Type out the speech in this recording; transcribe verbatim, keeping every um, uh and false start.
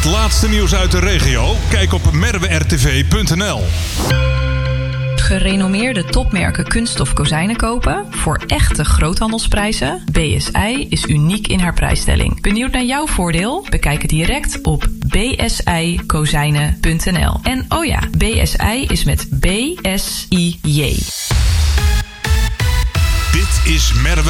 Het laatste nieuws uit de regio? Kijk op merwe r t v punt n l. Gerenommeerde topmerken kunststof kozijnen kopen voor echte groothandelsprijzen? B S I is uniek in haar prijsstelling. Benieuwd naar jouw voordeel? Bekijk het direct op b s i kozijnen punt n l. En oh ja, B S I is met B S I J. Dit is Merwe